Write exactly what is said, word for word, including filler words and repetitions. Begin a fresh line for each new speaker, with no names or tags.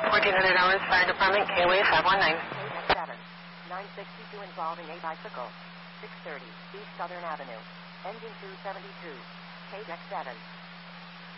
fourteen hundred hours, Fire Department, K O A five one nine.
K X seven, nine sixty-two involving a bicycle. six thirty, East Southern Avenue. Engine two seventy-two. K X seven.